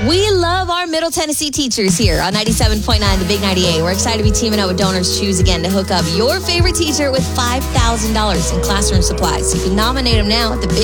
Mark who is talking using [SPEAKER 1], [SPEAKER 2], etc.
[SPEAKER 1] We love our Middle Tennessee teachers here on 97.9 The Big 98. We're excited to be teaming up with Donors Choose again to hook up your favorite teacher with $5,000 in classroom supplies. You can nominate them now at the